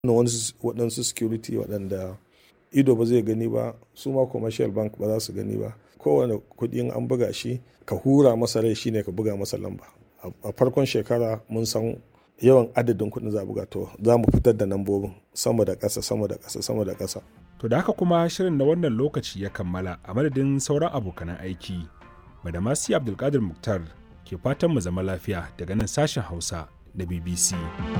waɗansu security waɗanda ido ba zai gani ba, su ma commercial bank ba za su gani ba. Kowane kuɗin an buga shi ka hura masa rai shine ka buga masa lamba. A farkon shekara mun san yawan adadin kuɗin za a buga, to za mu fitar da lambobin sama da ƙasa sama da ƙasa sama da ƙasa. To da haka kuma shirin na wannan lokaci ya kammala, a madadin sauran abokanan aiki. Badamasi Abdulkadir Muktar ke fatan mu zama lafiya daga nan sashen Hausa na BBC.